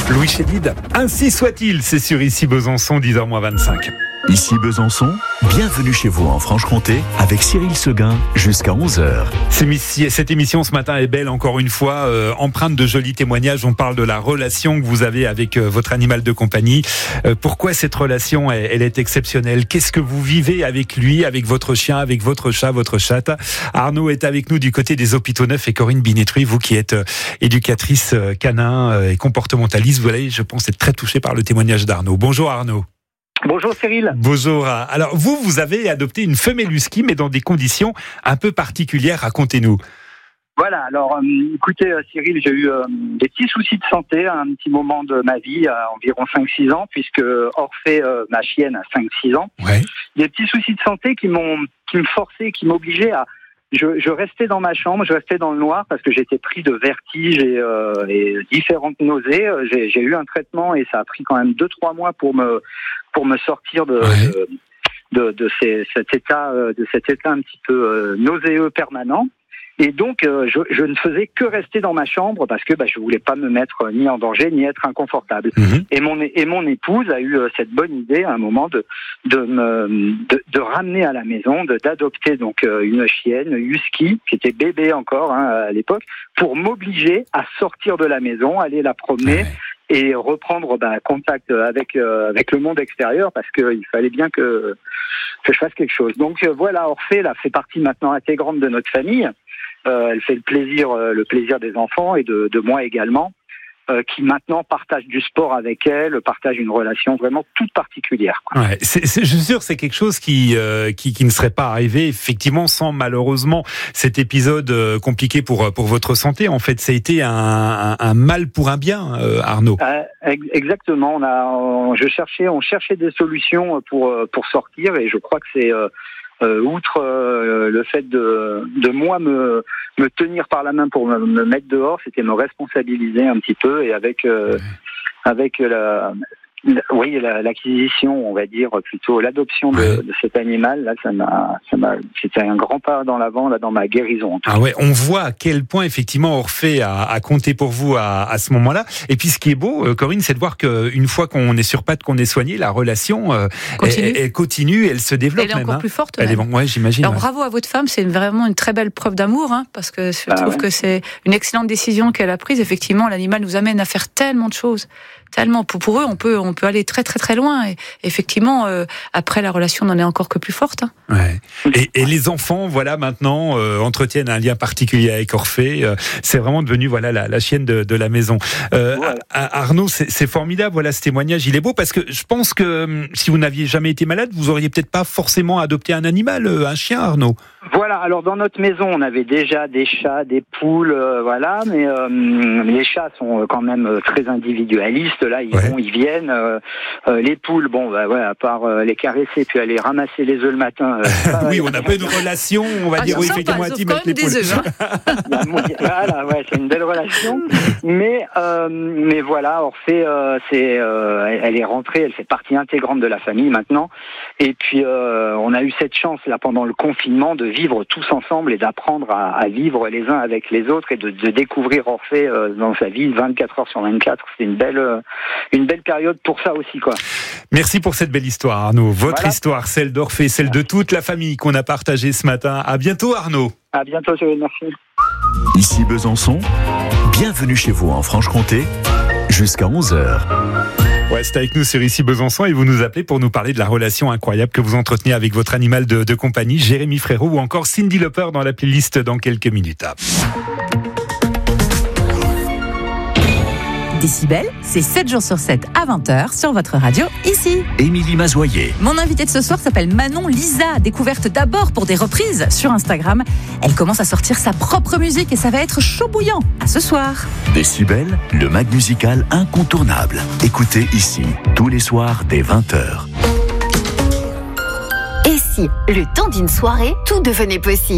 Louis Chédid, ainsi soit-il, c'est sur Ici Besançon, 10h-25. Ici Besançon, bienvenue chez vous en Franche-Comté avec Cyril Seguin jusqu'à 11h. Cette émission ce matin est belle encore une fois, empreinte de jolis témoignages. On parle de la relation que vous avez avec votre animal de compagnie. Pourquoi cette relation elle est exceptionnelle? Qu'est-ce que vous vivez avec lui, avec votre chien, avec votre chat, votre chatte? Arnaud est avec nous du côté des Hôpitaux Neufs et Corinne Binetruy, vous qui êtes éducatrice canin et comportementaliste, vous allez, je pense, être très touchée par le témoignage d'Arnaud. Bonjour Arnaud. Bonjour Cyril. Bonjour. Alors vous avez adopté une femelle husky, mais dans des conditions un peu particulières. Racontez-nous. Voilà, alors écoutez Cyril, j'ai eu des petits soucis de santé à un petit moment de ma vie, à environ 5-6 ans, puisque Orphée, ma chienne, a 5-6 ans. Ouais. Des petits soucis de santé qui me forçaient, qui m'obligeaient à... Je restais dans ma chambre, je restais dans le noir parce que j'étais pris de vertiges et différentes nausées. J'ai eu un traitement et ça a pris quand même 2-3 mois pour me sortir de cet état un petit peu nauséeux permanent. Et donc, je ne faisais que rester dans ma chambre parce que je voulais pas me mettre ni en danger ni être inconfortable. Mmh. Et mon épouse a eu cette bonne idée à un moment de ramener à la maison, d'adopter donc une chienne husky qui était bébé encore à l'époque, pour m'obliger à sortir de la maison, aller la promener. Ouais. Et reprendre contact avec le monde extérieur parce qu'il fallait bien que je fasse quelque chose. Donc voilà, Orphée là fait partie maintenant intégrante de notre famille. Elle fait le plaisir des enfants et de moi également, qui maintenant partagent du sport avec elle, partagent une relation vraiment toute particulière. Ouais, je suis sûr que c'est quelque chose qui ne serait pas arrivé effectivement sans malheureusement cet épisode compliqué pour votre santé. En fait, ça a été un mal pour un bien, Arnaud. Exactement. On cherchait des solutions pour sortir et je crois que c'est outre le fait de moi me tenir par la main pour me mettre dehors, c'était me responsabiliser un petit peu et avec l'acquisition, on va dire plutôt l'adoption de cet animal là, c'était un grand pas dans l'avant là dans ma guérison. Ah ouais, on voit à quel point effectivement Orphée a compté pour vous à ce moment-là. Et puis ce qui est beau, Corinne, c'est de voir qu'une fois qu'on est sur pattes, qu'on est soigné, la relation elle continue, elle se développe. Elle est encore plus forte. J'imagine. Alors bravo à votre femme, c'est vraiment une très belle preuve d'amour, parce que je trouve que c'est une excellente décision qu'elle a prise. Effectivement, l'animal nous amène à faire tellement de choses. Tellement pour eux, on peut aller très très très loin. Et effectivement, après la relation n'en est encore que plus forte. Ouais. Et les enfants, voilà, maintenant entretiennent un lien particulier avec Orphée. C'est vraiment devenu la chienne de la maison. Arnaud, c'est formidable. Voilà, ce témoignage, il est beau parce que je pense que si vous n'aviez jamais été malade, vous auriez peut-être pas forcément adopté un animal, un chien, Arnaud. Voilà. Alors dans notre maison, on avait déjà des chats, des poules, mais les chats sont quand même très individualistes. Là, ils vont, ils viennent. Les poules, à part les caresser puis aller ramasser les œufs le matin. Oui, on n'a pas une relation, on va dire, effectivement, intime avec les poules. Voilà, c'est une belle relation. Mais voilà, Orphée, elle est rentrée, elle fait partie intégrante de la famille maintenant. Et puis, on a eu cette chance là pendant le confinement de vivre tous ensemble et d'apprendre à vivre les uns avec les autres et de découvrir Orphée dans sa vie 24 heures sur 24. C'est une belle période pour ça aussi, quoi. Merci pour cette belle histoire, Arnaud. Votre histoire, celle d'Orphée, celle de toute la famille qu'on a partagée ce matin. À bientôt, Arnaud. À bientôt, merci. Ici Besançon, bienvenue chez vous en Franche-Comté, jusqu'à 11h. Ouais, c'est avec nous sur Ici Besançon et vous nous appelez pour nous parler de la relation incroyable que vous entretenez avec votre animal de compagnie, Jérémy Frérot ou encore Cyndi Lauper dans la playlist dans quelques minutes. Décibel, c'est 7 jours sur 7 à 20h sur votre radio, ici. Émilie Mazoyer. Mon invitée de ce soir s'appelle Manon Lisa, découverte d'abord pour des reprises sur Instagram. Elle commence à sortir sa propre musique et ça va être chaud bouillant. À ce soir. Décibel, le mag musical incontournable. Écoutez ici, tous les soirs dès 20h. Et si, le temps d'une soirée, tout devenait possible ?